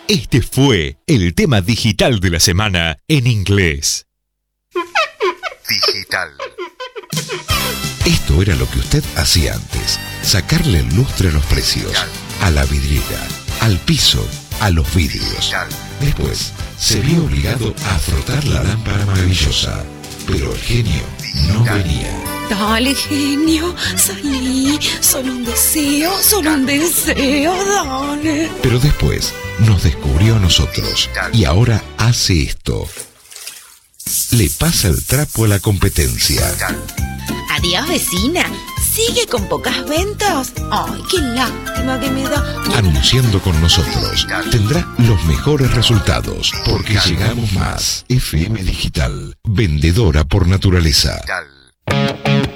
Este fue el tema digital de la semana en inglés. Digital. Esto era lo que usted hacía antes. Sacarle el lustre a los precios, a la vidriera, al piso, a los vidrios. Después, se vio obligado a frotar la lámpara maravillosa. Pero el genio no venía. Dale, genio, salí. Solo un deseo, dale. Pero después nos descubrió a nosotros y ahora hace esto. Le pasa el trapo a la competencia. Adiós, vecina. ¿Sigue con pocas ventas? Ay, qué lástima que me da. Anunciando con nosotros, tendrá los mejores resultados, porque llegamos más. FM Digital, vendedora por naturaleza.